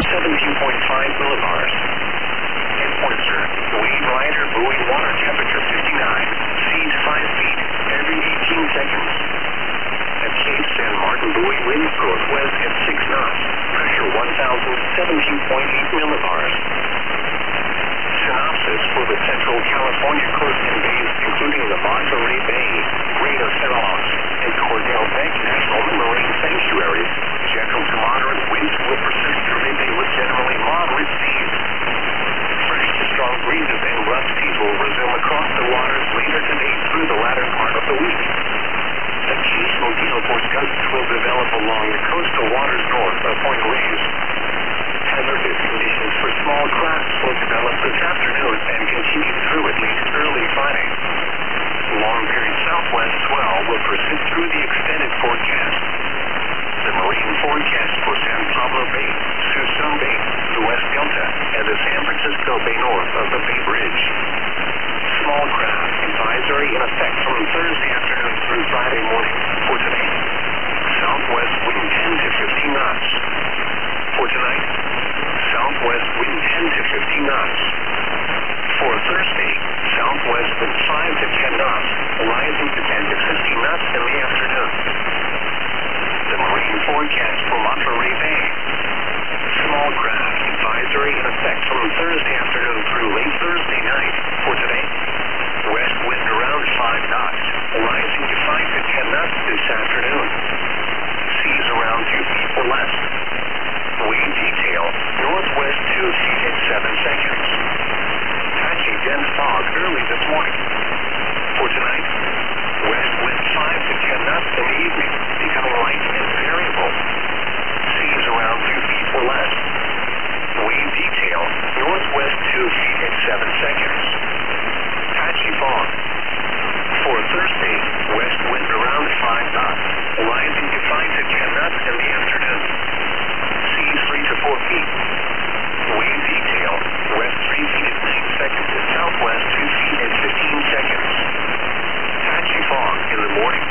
17.5 millibars. Endpoint, sir. Wave rider, buoy, water temperature 59. Seas 5 feet every 18 seconds. At Cape San Martin, buoy, winds northwest at 6 knots. Pressure 1,017.8 millibars. Synopsis for the Central California coast and bays, including the Monterey Bay, Greater Farallons, and Cordell Bank National Marine Sanctuaries. Gentle to moderate winds will persist through midday with generally moderate seas. Fresh to strong breezes and rough seas will resume across the waters later today through the latter part of the week. Occasional gale force gusts will develop along the coastal waters north of Point Reyes. Hazardous conditions for small crafts will develop this afternoon and continue through at least early Friday. Long-period southwest swell will persist through the extended forecast. The marine forecast for San Pablo Bay, Suisun Bay, the West Delta, and the San Francisco Bay north of the Bay Bridge. Small craft advisory in effect from Thursday afternoon through Friday morning. For today, southwest wind 10 to 15 knots. For tonight, southwest wind 10 to 15 knots. For Thursday, southwest wind 5 to 10 knots, rising to 10 to 15 knots in the afternoon. The marine forecast for Monterey Bay. Small craft advisory in effect from Thursday afternoon through late Thursday night. For today, west wind around 5 knots, rising to 5 to 10 knots this afternoon. Seas around 2 feet or less. Wave detail, northwest 2 feet at 7 seconds. Patchy dense fog early this morning. For tonight, west wind 5 to 10 knots in the evening, becoming light and variable. Seas around 2 feet or less. Wave detail, northwest 2 feet at 7 seconds. Patchy fog. For Thursday, west wind around 5 knots, rising to 5 to 10 knots in the afternoon. Seas 3 to 4 feet. Wave detail, west 3 feet at 9 seconds and southwest 2 feet at 15 seconds. Patchy fog in the morning.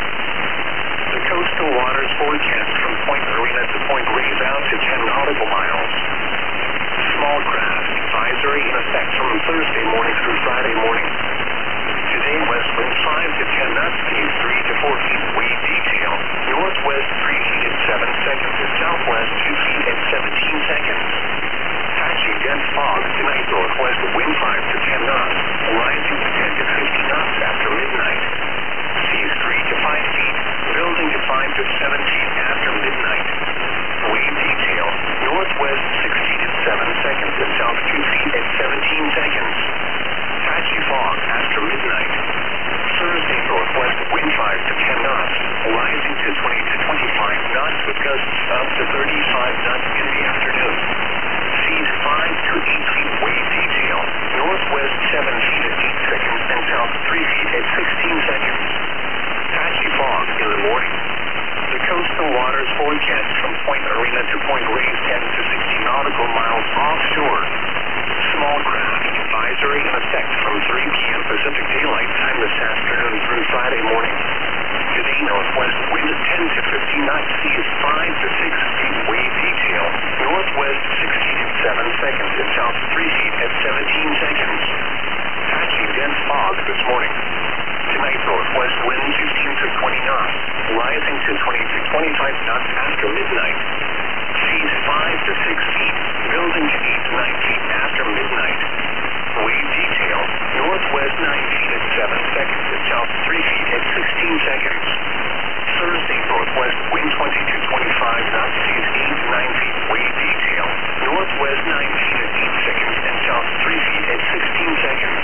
The coastal waters forecast from Point Marina to Point Reyes out to 10 nautical miles. Small craft advisory in effect from Thursday morning through Friday morning. Today, west wind 5 to 10 knots, seas 3 to 4 feet. Wave detail, northwest 3 feet at 7 seconds and southwest 2 feet at 17 seconds. Patchy dense fog tonight, northwest wind 5 to 10 knots, rising to 10 to 15 knots after midnight. Seas 3 to 5 feet, building to 5 to 7 feet after midnight. Wave detail, northwest 6 feet at 7 seconds and south 2 feet at 17 seconds. Patchy fog after midnight. Thursday, northwest wind 5 to 10 knots, rising to 20 to 25 knots with gusts up to 35 knots in the afternoon. Seas 5 to 8 feet. Wave detail, northwest 7 feet at 8 seconds and south 3 feet at 16 seconds. Patchy fog in the morning. The coastal waters forecast from Point Marina to Point Reyes 10 to 60 nautical miles offshore. Small craft advisory in effect from 3 p.m. Pacific Daylight Time this afternoon through Friday morning. Today, northwest wind 10 to 15 knots, seas 5 to 6 feet. Wave detail, northwest 6 feet at 7 seconds and south 3 feet at 17 seconds. Patchy dense fog this morning. Tonight, northwest wind 15 to 20 knots, rising to 20 to 25 knots after midnight. Seas 5 to 6 feet, building to 8 to 9 feet after midnight. Wave detail, northwest 9 feet at 7 seconds and south 3 feet at 16 seconds. Thursday, northwest wind 20 to 25 knots, seas 8 to 9 feet. Wave detail, northwest 9 feet at 8 seconds and south 3 feet at 16 seconds.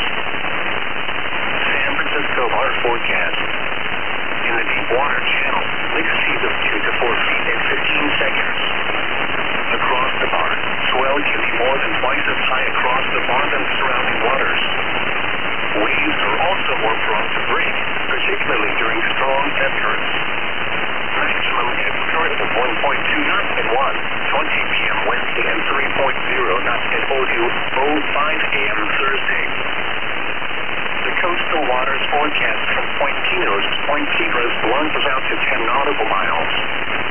San Francisco water forecast. In the deep water channel, mixed seas of 2 to 4 feet at 15 seconds. Across the bar, swell can be more than twice as high across the bar than surrounding waters. Waves are also more prone to break, particularly during strong ebb currents. Maximum ebb current of 1.2 knots at 1:20 p.m. Wednesday and 3.0 knots at 02:05 a.m. Thursday. The coastal waters forecast from Point Pinos to Point Tigres launches out to 10 nautical miles.